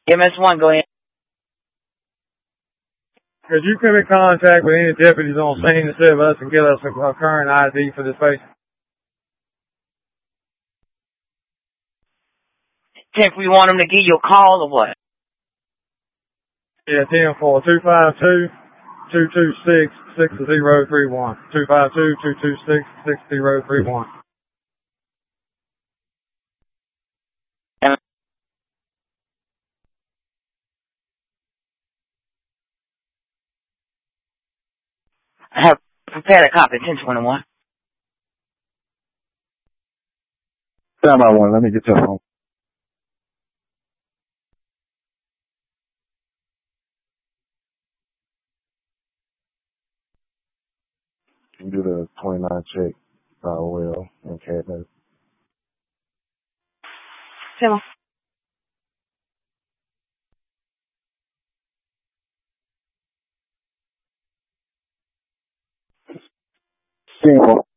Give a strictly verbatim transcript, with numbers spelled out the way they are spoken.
M S one, go ahead. Could you come in contact with any deputies on scene instead of us and get us a, a current I D for this patient? If we want them to give you a call or what? Yeah, ten four two five two two two six six zero three one. Two five two two two six six zero three one. I have prepared a copy, ten twenty-one. Stand by one, let me get your phone. You do the twenty-nine check, uh, well, and cabinet. Tim. Simple.